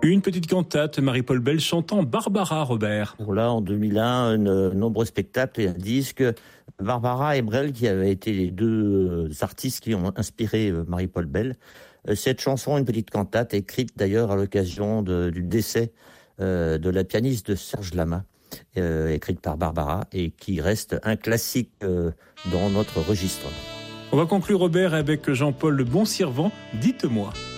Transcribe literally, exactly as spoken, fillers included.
Une petite cantate, Marie-Paul Belle chantant Barbara, Robert. Là, en deux mille un, de nombreux spectacles et un disque. Barbara et Brel, qui avaient été les deux artistes qui ont inspiré Marie-Paul Belle. Cette chanson, une petite cantate, écrite d'ailleurs à l'occasion de, du décès euh, de la pianiste de Serge Lama, euh, écrite par Barbara, et qui reste un classique euh, dans notre registre. On va conclure, Robert, avec Jean-Paul Le Bon Servant, Dites-moi.